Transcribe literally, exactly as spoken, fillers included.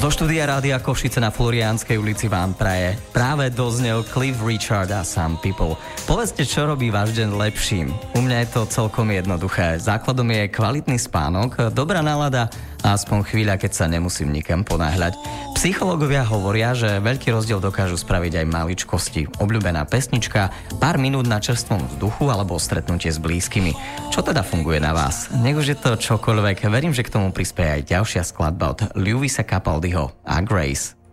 Zo štúdia Rádia Košice na Floriánskej ulici vám praje práve doznel Cliff Richard a Some People. Povedzte, čo robí váš deň lepším. U mňa je to celkom jednoduché. Základom je kvalitný spánok, dobrá nálada a aspoň chvíľa, keď sa nemusím nikam ponáhľať. Psychológovia hovoria, že veľký rozdiel dokážu spraviť aj maličkosti. Obľúbená pesnička, pár minút na čerstvom vzduchu alebo stretnutie s blízkymi. Čo teda funguje na vás? Nech už je to čokoľvek, verím, že k tomu prispieje aj ďalšia skladba od Lewisa Capaldiho a Grace.